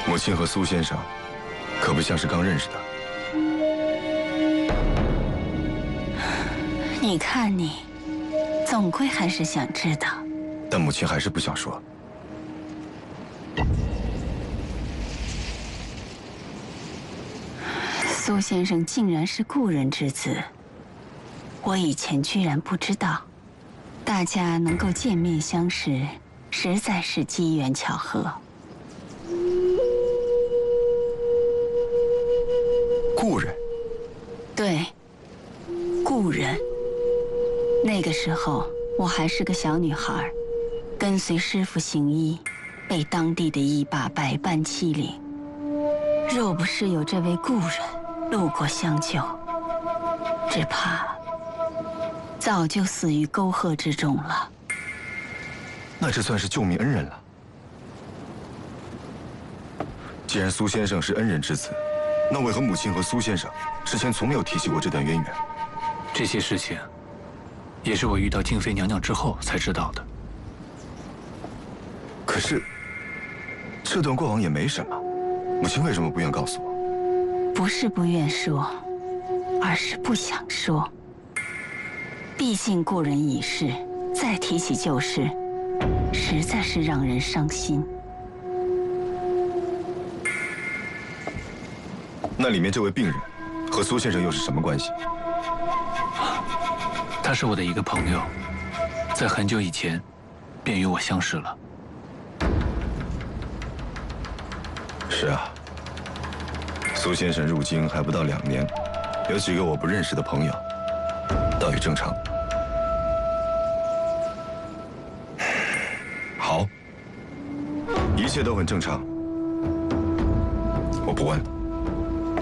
母亲和苏先生可不像是刚认识的。 你看你，总归还是想知道。 但母亲还是不想说。 苏先生竟然是故人之子，我以前居然不知道。大家能够见面相识，实在是机缘巧合。 故人？ 对，故人。那个时候我还是个小女孩，跟随师父行医，被当地的医霸百般欺凌。若不是有这位故人路过相救，只怕早就死于沟壑之中了。 那这算是救命恩人了。既然苏先生是恩人之子，那为何母亲和苏先生之前从没有提起过这段渊源？ 这些事情，也是我遇到静妃娘娘之后才知道的。 可是，这段过往也没什么，母亲为什么不愿告诉我？ 不是不愿说，而是不想说。毕竟故人已逝，再提起旧事，实在是让人伤心。 那里面这位病人和苏先生又是什么关系？ 他是我的一个朋友，在很久以前便与我相识了。 是啊，苏先生入京还不到2年，有几个我不认识的朋友，倒也正常。好，一切都很正常，我不问。